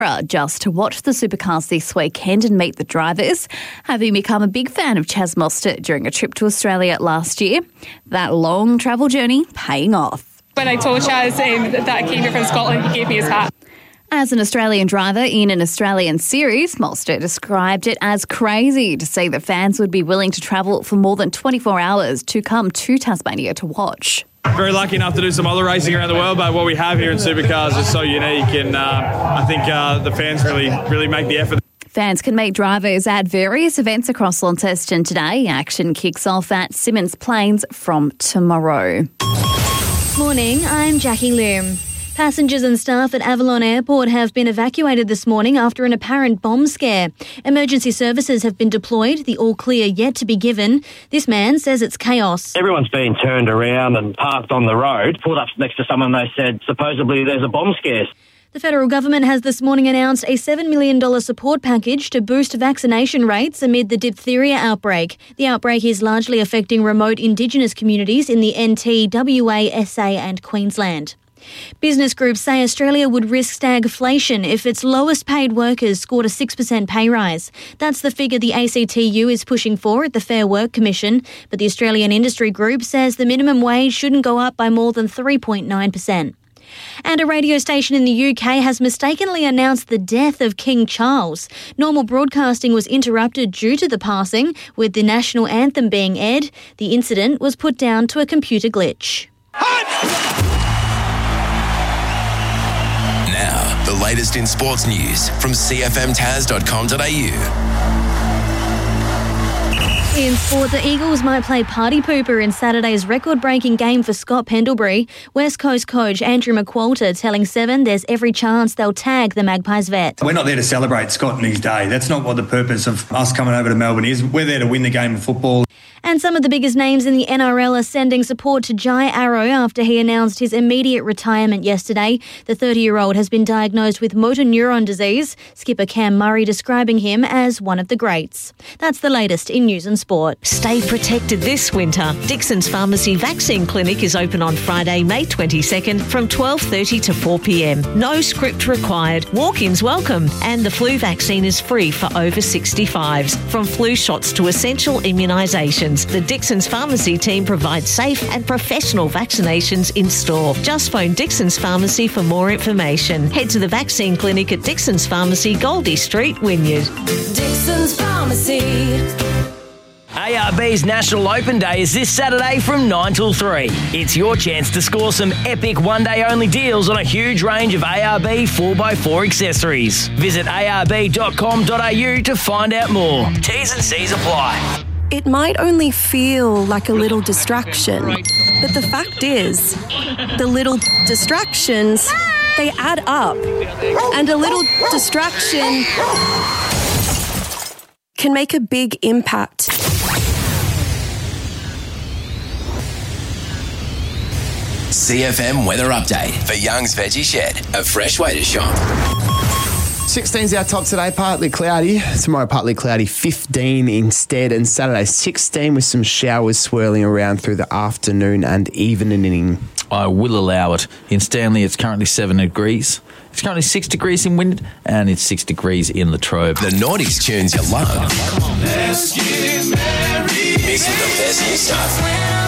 just to watch the supercars this weekend and meet the drivers, having become a big fan of Chaz Mostert during a trip to Australia last year. That long travel journey paying off. When I told Chaz that I came here from Scotland, he gave me his hat. As an Australian driver in an Australian series, Mostert described it as crazy to see that fans would be willing to travel for more than 24 hours to come to Tasmania to watch. Very lucky enough to do some other racing around the world, but what we have here in supercars is so unique, and I think the fans really make the effort. Fans can meet drivers at various events across Launceston today. Action kicks off at Symonds Plains from tomorrow. Morning, I'm Jackie Loom. Passengers and staff at Avalon Airport have been evacuated this morning after an apparent bomb scare. Emergency services have been deployed, the all clear yet to be given. This man says it's chaos. Everyone's been turned around and parked on the road, pulled up next to someone. They said supposedly there's a bomb scare. The federal government has this morning announced a $7 million support package to boost vaccination rates amid the diphtheria outbreak. The outbreak is largely affecting remote Indigenous communities in the NT, WA, SA and Queensland. Business groups say Australia would risk stagflation if its lowest paid workers scored a 6% pay rise. That's the figure the ACTU is pushing for at the Fair Work Commission, but the Australian Industry Group says the minimum wage shouldn't go up by more than 3.9%. And a radio station in the UK has mistakenly announced the death of King Charles. Normal broadcasting was interrupted due to the passing, with the national anthem being aired. The incident was put down to a computer glitch. Now, the latest in sports news from cfmtaz.com.au. In sport, the Eagles might play party pooper in Saturday's record-breaking game for Scott Pendlebury. West Coast coach Andrew McQualter telling Seven there's every chance they'll tag the Magpies vet. We're not there to celebrate Scott and his day. That's not what the purpose of us coming over to Melbourne is. We're there to win the game of football. And some of the biggest names in the NRL are sending support to Jai Arrow after he announced his immediate retirement yesterday. The 30-year-old has been diagnosed with motor neuron disease. Skipper Cam Murray describing him as one of the greats. That's the latest in news and sport. Stay protected this winter. Dixon's Pharmacy Vaccine Clinic is open on Friday, May 22nd from 12:30 to 4 p.m. No script required. Walk-ins welcome. And the flu vaccine is free for over 65s. From flu shots to essential immunisations, the Dixon's Pharmacy team provides safe and professional vaccinations in store. Just phone Dixon's Pharmacy for more information. Head to the vaccine clinic at Dixon's Pharmacy, Goldie Street, Wynyard. Dixon's Pharmacy. ARB's National Open Day is this Saturday from 9 till 3. It's your chance to score some epic one-day-only deals on a huge range of ARB 4x4 accessories. Visit arb.com.au to find out more. T's and C's apply. It might only feel like a little distraction, but the fact is, the little distractions, they add up. And a little distraction can make a big impact. CFM weather update for Young's Veggie Shed, a fresh way to shop. 16's our top today, partly cloudy. Tomorrow, partly cloudy, 15 instead. And Saturday, 16 with some showers swirling around through the afternoon and evening. I will allow it. In Stanley, it's currently 7 degrees. It's currently 6 degrees in Wynyard, and it's 6 degrees in Latrobe. The noughties tunes you love. Come on, let's get married. Mixing the best new stuff.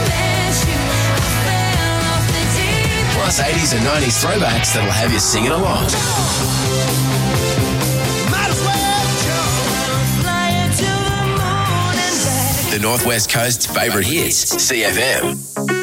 Plus 80s and 90s throwbacks that'll have you singing along. The Northwest Coast's favourite hits, CFM.